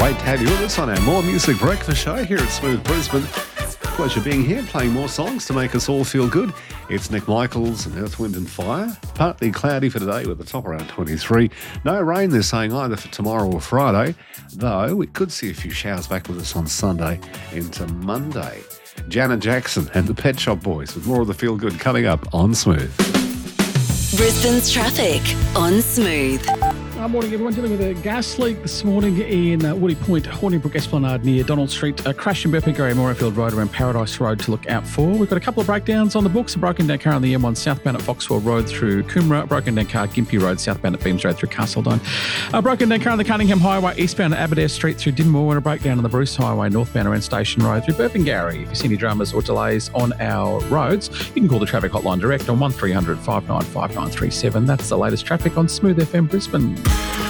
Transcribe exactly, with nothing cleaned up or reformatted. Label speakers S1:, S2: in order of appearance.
S1: Great to have you with us on our More Music Breakfast show here at Smooth Brisbane. Pleasure being here, playing more songs to make us all feel good. It's Nick Michaels and Earth, Wind and Fire. Partly cloudy for today with the top around twenty-three. No rain, they're saying, either for tomorrow or Friday, though we could see a few showers back with us on Sunday into Monday. Janet Jackson and the Pet Shop Boys with more of the feel good coming up on Smooth.
S2: Brisbane's traffic on Smooth.
S3: Uh, morning, everyone. Dealing with a gas leak this morning in uh, Woody Point, Horningbrook Esplanade near Donald Street. A crash in Burpengary Moorfield Road around Paradise Road to look out for. We've got a couple of breakdowns on the books. A broken down car on the M one southbound at Foxwell Road through Coomera. A broken down car Gympie Road southbound at Beams Road through Castledine. A broken down car on the Cunningham Highway eastbound at Aberdare Street through Dinmore. And a breakdown on the Bruce Highway northbound around Station Road through Burpengary. If you see any dramas or delays on our roads, you can call the traffic hotline direct on one three hundred, five nine five, nine three seven. That's the latest traffic on Smooth F M Brisbane.